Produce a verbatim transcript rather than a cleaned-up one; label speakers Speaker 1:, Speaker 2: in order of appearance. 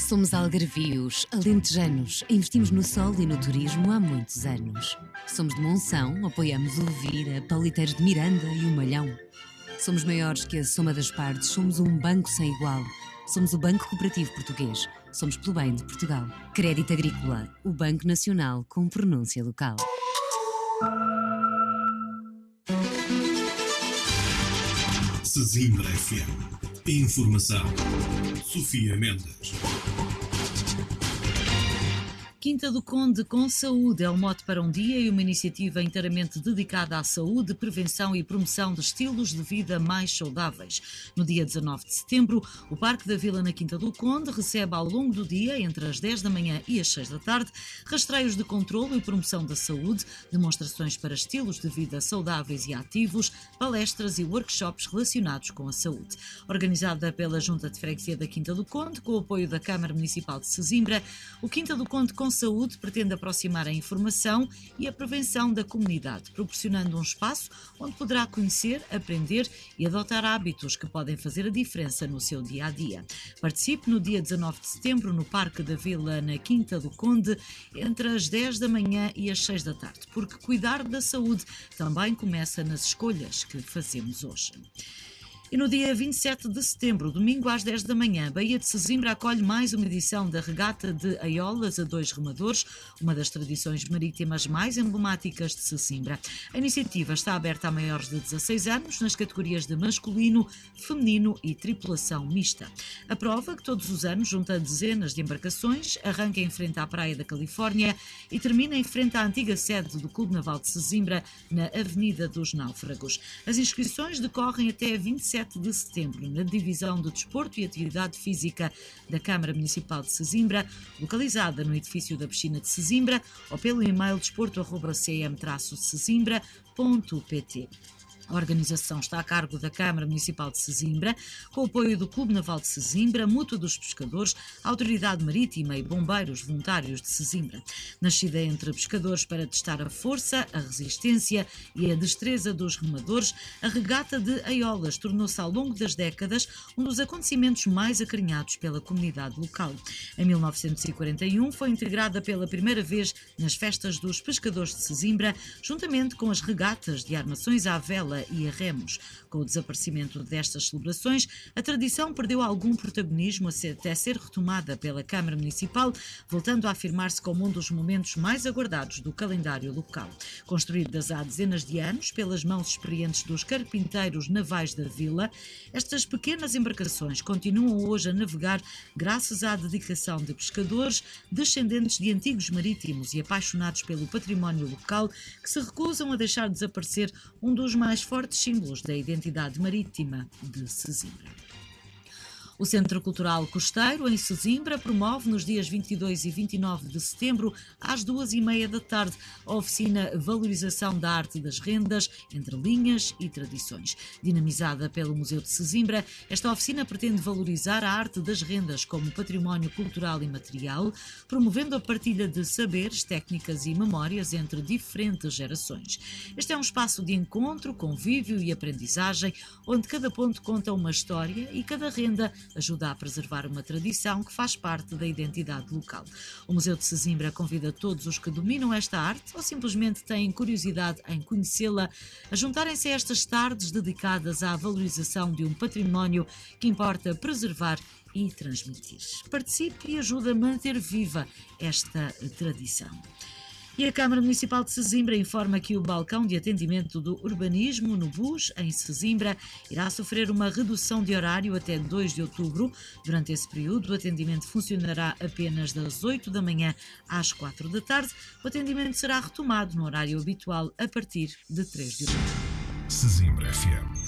Speaker 1: Somos algarvios, alentejanos, investimos no sol e no turismo há muitos anos. Somos de Monção, apoiamos o Vira, Paliteiros de Miranda e o Malhão. Somos maiores que a soma das partes, somos um banco sem igual. Somos o Banco Cooperativo Português, somos pelo bem de Portugal. Crédito Agrícola, o Banco Nacional com pronúncia local.
Speaker 2: Sesimbra F M. Informação. Sofia Mendes.
Speaker 3: Quinta do Conde com Saúde é o mote para um dia e uma iniciativa inteiramente dedicada à saúde, prevenção e promoção de estilos de vida mais saudáveis. No dia dezanove de setembro, o Parque da Vila na Quinta do Conde recebe ao longo do dia, entre as dez da manhã e as seis da tarde, rastreios de controlo e promoção da saúde, demonstrações para estilos de vida saudáveis e ativos, palestras e workshops relacionados com a saúde. Organizada pela Junta de Freguesia da Quinta do Conde, com o apoio da Câmara Municipal de Sesimbra, o Quinta do Conde com Saúde pretende aproximar a informação e a prevenção da comunidade, proporcionando um espaço onde poderá conhecer, aprender e adotar hábitos que podem fazer a diferença no seu dia-a-dia. Participe no dia dezanove de setembro no Parque da Vila, na Quinta do Conde, entre as dez da manhã e as seis da tarde, porque cuidar da saúde também começa nas escolhas que fazemos hoje. E no dia vinte e sete de setembro, domingo às dez da manhã, Baía de Sesimbra acolhe mais uma edição da Regata de Aiolas a dois remadores, uma das tradições marítimas mais emblemáticas de Sesimbra. A iniciativa está aberta a maiores de dezasseis anos nas categorias de masculino, feminino e tripulação mista. A prova, que todos os anos junta dezenas de embarcações, arranca em frente à Praia da Califórnia e termina em frente à antiga sede do Clube Naval de Sesimbra, na Avenida dos Náufragos. As inscrições decorrem até vinte e sete de setembro, na Divisão de Desporto e Atividade Física da Câmara Municipal de Sesimbra, localizada no edifício da Piscina de Sesimbra, ou pelo e-mail desporto arroba c m traço sesimbra ponto p t. A organização está a cargo da Câmara Municipal de Sesimbra, com o apoio do Clube Naval de Sesimbra, Mútua dos Pescadores, Autoridade Marítima e Bombeiros Voluntários de Sesimbra. Nascida entre pescadores para testar a força, a resistência e a destreza dos remadores, a Regata de Aiolas tornou-se ao longo das décadas um dos acontecimentos mais acarinhados pela comunidade local. Em mil novecentos e quarenta e um foi integrada pela primeira vez nas festas dos pescadores de Sesimbra, juntamente com as regatas de armações à vela e a remos. Com o desaparecimento destas celebrações, a tradição perdeu algum protagonismo até ser retomada pela Câmara Municipal, voltando a afirmar-se como um dos momentos mais aguardados do calendário local. Construídas há dezenas de anos pelas mãos experientes dos carpinteiros navais da vila, estas pequenas embarcações continuam hoje a navegar graças à dedicação de pescadores, descendentes de antigos marítimos e apaixonados pelo património local, que se recusam a deixar desaparecer um dos mais fortes símbolos da identidade marítima de Sesimbra. O Centro Cultural Costeiro, em Sesimbra, promove nos dias vinte e dois e vinte e nove de setembro, às duas e meia da tarde, a oficina Valorização da Arte das Rendas, entre linhas e tradições. Dinamizada pelo Museu de Sesimbra, esta oficina pretende valorizar a arte das rendas como património cultural e material, promovendo a partilha de saberes, técnicas e memórias entre diferentes gerações. Este é um espaço de encontro, convívio e aprendizagem, onde cada ponto conta uma história e cada renda ajuda a preservar uma tradição que faz parte da identidade local. O Museu de Sesimbra convida todos os que dominam esta arte ou simplesmente têm curiosidade em conhecê-la a juntarem-se a estas tardes dedicadas à valorização de um património que importa preservar e transmitir. Participe e ajude a manter viva esta tradição. E a Câmara Municipal de Sesimbra informa que o balcão de atendimento do urbanismo no B U S, em Sesimbra, irá sofrer uma redução de horário até dois de outubro. Durante esse período, o atendimento funcionará apenas das oito da manhã às quatro da tarde. O atendimento será retomado no horário habitual a partir de três de outubro.
Speaker 2: Sesimbra F M.